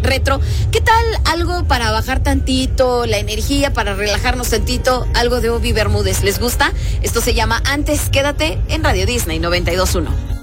retro. ¿Qué tal algo para bajar tantito la energía, para relajarnos tantito? Algo de Obi Bermúdez, ¿les gusta? Esto se llama Antes. Quédate en Radio Disney 92.1.